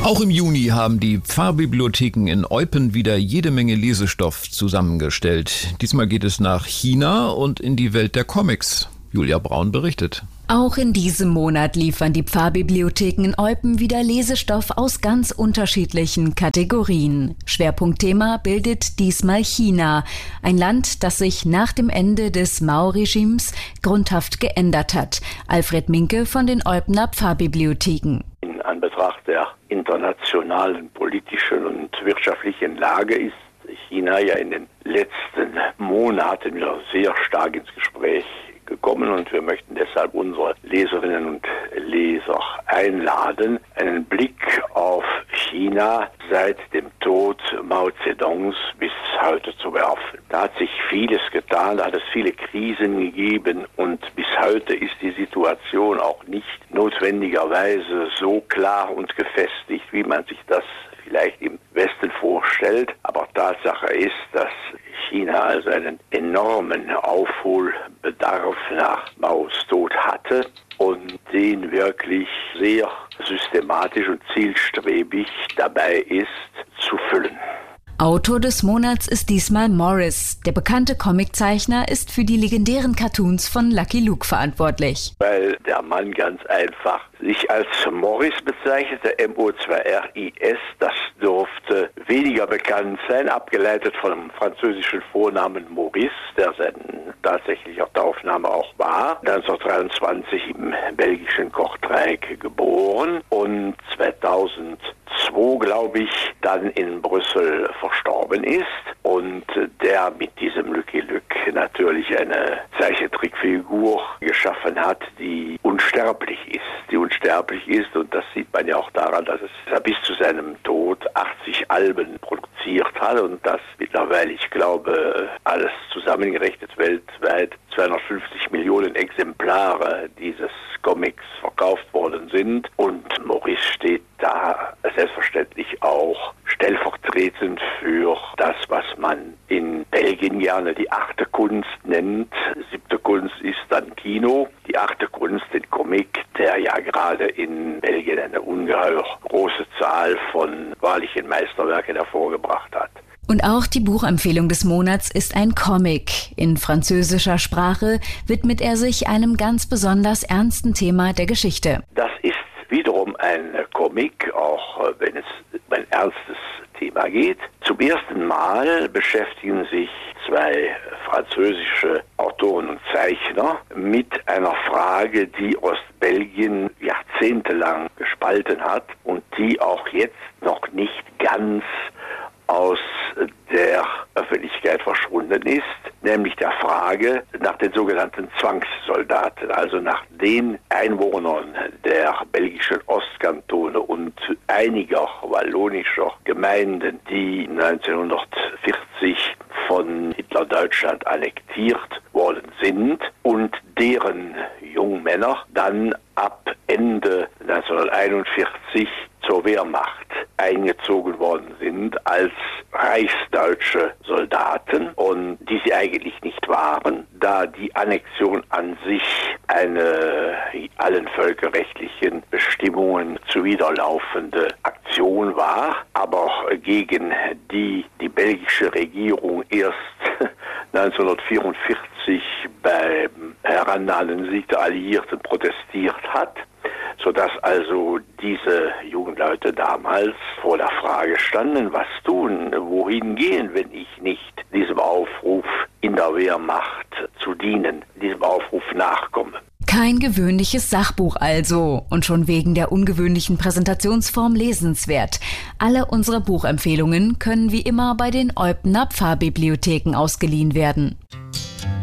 Auch im Juni haben die Pfarrbibliotheken in Eupen wieder jede Menge Lesestoff zusammengestellt. Diesmal geht es nach China und in die Welt der Comics. Julia Braun berichtet. Auch in diesem Monat liefern die Pfarrbibliotheken in Eupen wieder Lesestoff aus ganz unterschiedlichen Kategorien. Schwerpunktthema bildet diesmal China, ein Land, das sich nach dem Ende des Mao-Regimes grundhaft geändert hat. Alfred Minke von den Eupener Pfarrbibliotheken. In Anbetracht der internationalen politischen und wirtschaftlichen Lage ist China ja in den letzten Monaten wieder sehr stark ins Gespräch gekommen und wir möchten deshalb unsere Leserinnen und Leser einladen, einen Blick auf China seit dem Tod Mao Zedongs bis heute zu werfen. Da hat sich vieles getan, da hat es viele Krisen gegeben und bis heute ist die Situation auch nicht notwendigerweise so klar und gefestigt, wie man sich das vielleicht im Westen vorstellt. Aber Tatsache ist, dass China also einen enormen Aufholbedarf nach Maos Tod hatte und den wirklich sehr systematisch und zielstrebig dabei ist zu füllen. Autor des Monats ist diesmal Morris. Der bekannte Comiczeichner ist für die legendären Cartoons von Lucky Luke verantwortlich. Weil der Mann ganz einfach sich als Morris bezeichnete, M-O-2-R-I-S, das dürfte weniger bekannt sein, abgeleitet von dem französischen Vornamen Maurice, der sein tatsächlicher Taufname auch war. 1923 im belgischen Kortrijk geboren und 2002, glaube ich, dann in Brüssel verstorben ist und der mit diesem Lucky Luke natürlich eine Zeichentrickfigur geschaffen hat, die unsterblich ist und das sieht man ja auch daran, dass er bis zu seinem Tod 80 Alben produziert hat und dass mittlerweile, ich glaube, alles zusammengerechnet weltweit 250 Millionen Exemplare dieses Comics verkauft worden sind und Maurice steht da selbstverständlich auch stellvertretend für das, was man in Belgien gerne die achte Kunst nennt. Siebte Kunst ist dann Kino. Die achte Kunst, den Comic, der ja gerade in Belgien eine ungeheuer große Zahl von wahrlichen Meisterwerken hervorgebracht hat. Und auch die Buchempfehlung des Monats ist ein Comic. In französischer Sprache widmet er sich einem ganz besonders ernsten Thema der Geschichte. Das ist wiederum ein Comic, auch wenn es um ein ernstes Thema geht. Zum ersten Mal beschäftigen sich zwei französische Autoren und Zeichner mit einer Frage, die Ostbelgien jahrzehntelang gespalten hat und die auch jetzt noch nicht ganz aus der Öffentlichkeit verschwunden ist, nämlich der Frage nach den sogenannten Zwangssoldaten, also nach den Einwohnern der belgischen Ostkantone und einiger wallonischer Gemeinden, die 1940 von Hitler-Deutschland annektiert worden sind und deren Jungmänner dann ab Ende 1941 zur Wehrmacht eingezogen worden sind als reichsdeutsche Soldaten und die sie eigentlich nicht waren, da die Annexion an sich eine allen völkerrechtlichen Bestimmungen zuwiderlaufende Aktion war, aber gegen die belgische Regierung erst 1944 beim Herannahen Sieg der Alliierten protestiert hat, sodass also diese jungen Leute damals vor der Frage standen, was tun, wohin gehen, wenn ich nicht diesem Aufruf in der Wehrmacht zu dienen, diesem Aufruf nachkomme. Kein gewöhnliches Sachbuch also und schon wegen der ungewöhnlichen Präsentationsform lesenswert. Alle unsere Buchempfehlungen können wie immer bei den Eupener Pfarrbibliotheken ausgeliehen werden.